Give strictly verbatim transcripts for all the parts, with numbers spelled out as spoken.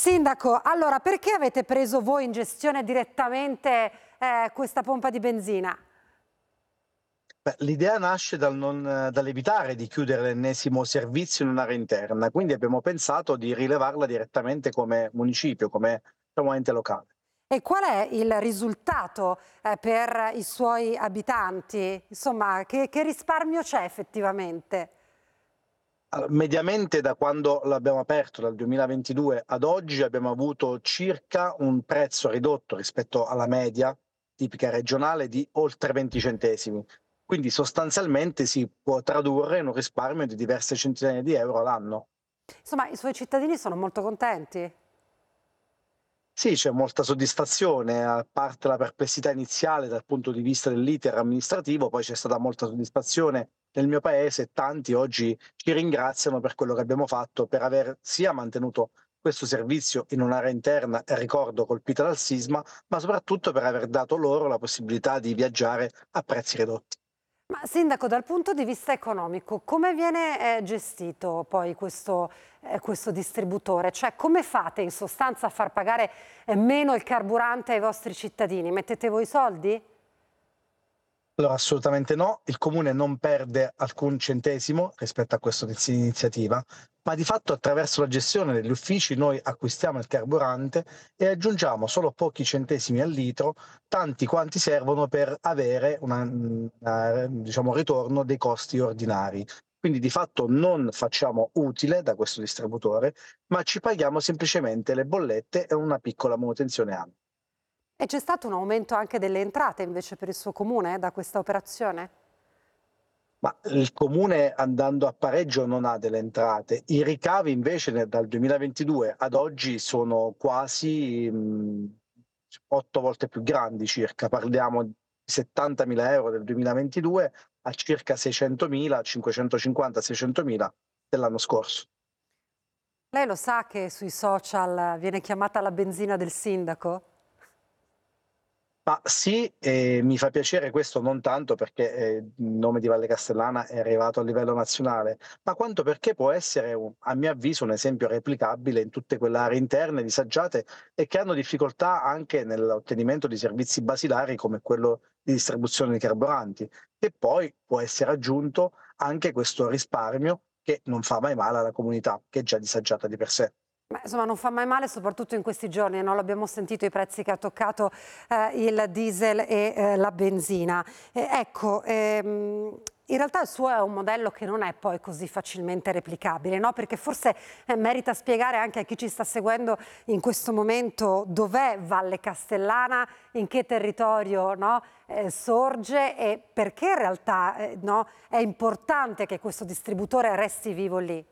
Sindaco, allora perché avete preso voi in gestione direttamente eh, questa pompa di benzina? Beh, l'idea nasce dal non dall'evitare di chiudere l'ennesimo servizio in un'area interna, quindi abbiamo pensato di rilevarla direttamente come municipio, come diciamo, ente locale. E qual è il risultato eh, per i suoi abitanti? Insomma, che, che risparmio c'è effettivamente? Allora, mediamente da quando l'abbiamo aperto, dal duemilaventidue ad oggi, abbiamo avuto circa un prezzo ridotto rispetto alla media tipica regionale di oltre venti centesimi. Quindi sostanzialmente si può tradurre in un risparmio di diverse centinaia di euro all'anno. Insomma, i suoi cittadini sono molto contenti. Sì, c'è molta soddisfazione, a parte la perplessità iniziale dal punto di vista dell'iter amministrativo, poi c'è stata molta soddisfazione nel mio paese e tanti oggi ci ringraziano per quello che abbiamo fatto, per aver sia mantenuto questo servizio in un'area interna, e ricordo colpita dal sisma, ma soprattutto per aver dato loro la possibilità di viaggiare a prezzi ridotti. Ma Sindaco, dal punto di vista economico, come viene eh, gestito poi questo, eh, questo distributore? Cioè, come fate in sostanza a far pagare eh, meno il carburante ai vostri cittadini? Mettete voi i soldi? Allora, assolutamente no, il comune non perde alcun centesimo rispetto a questa iniziativa, ma di fatto attraverso la gestione degli uffici noi acquistiamo il carburante e aggiungiamo solo pochi centesimi al litro, tanti quanti servono per avere un diciamo, ritorno dei costi ordinari. Quindi di fatto non facciamo utile da questo distributore, ma ci paghiamo semplicemente le bollette e una piccola manutenzione annua. E c'è stato un aumento anche delle entrate invece per il suo comune da questa operazione? Ma il comune andando a pareggio non ha delle entrate. I ricavi invece ne dal duemilaventidue ad oggi sono quasi, mhmm, otto volte più grandi circa. Parliamo di settantamila euro € del duemilaventidue a circa seicentomila, cinquecentocinquanta, seicentomila dell'anno scorso. Lei lo sa che sui social viene chiamata la benzina del sindaco? Ma sì, e mi fa piacere questo non tanto perché, ehm, il nome di Valle Castellana è arrivato a livello nazionale, ma quanto perché può essere un a mio avviso, un esempio replicabile in tutte quelle aree interne disagiate e che hanno difficoltà anche nell'ottenimento di servizi basilari come quello di distribuzione di carburanti, che poi può essere aggiunto anche questo risparmio che non fa mai male alla comunità, che è già disagiata di per sé. Beh, insomma, non fa mai male, soprattutto in questi giorni, no? L'abbiamo sentito i prezzi che ha toccato eh, il diesel e eh, la benzina. Eh, ecco, ehm, in realtà il suo è un modello che non è poi così facilmente replicabile, no? Perché forse eh, merita spiegare anche a chi ci sta seguendo in questo momento dov'è Valle Castellana, in che territorio, no? eh, sorge e perché in realtà eh, no? È importante che questo distributore resti vivo lì.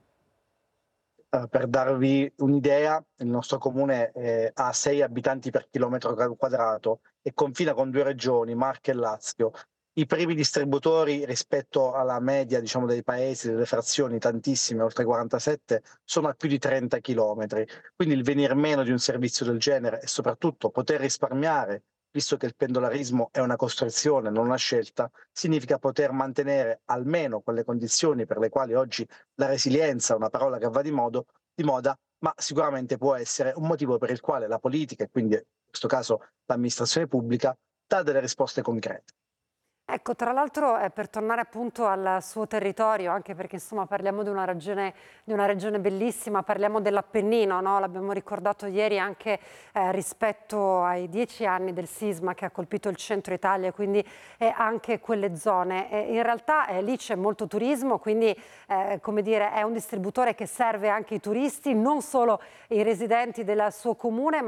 Uhm, per darvi un'idea, il nostro comune, ehm, ha sei abitanti per chilometro ca quadrato e confina con due regioni, Marche e Lazio. I primi distributori rispetto alla media, diciamo, dei paesi, delle frazioni, tantissime, oltre quarantasette, sono a più di trenta chilometri. Quindi il venir meno di un servizio del genere e soprattutto poter risparmiare, visto che il pendolarismo è una costrizione, non una scelta, significa poter mantenere almeno quelle condizioni per le quali oggi la resilienza è una parola che va di modo di moda, ma sicuramente può essere un motivo per il quale la politica, e quindi in questo caso l'amministrazione pubblica, dà delle risposte concrete. Ecco, tra l'altro, eh, per tornare appunto al suo territorio, anche perché insomma parliamo di una regione, di una regione bellissima, parliamo dell'Appennino, no? L'abbiamo ricordato ieri anche eh, rispetto ai dieci anni del sisma che ha colpito il centro Italia, quindi eh, anche quelle zone. E in realtà eh, lì c'è molto turismo, quindi eh, come dire, è un distributore che serve anche i turisti, non solo i residenti del suo comune,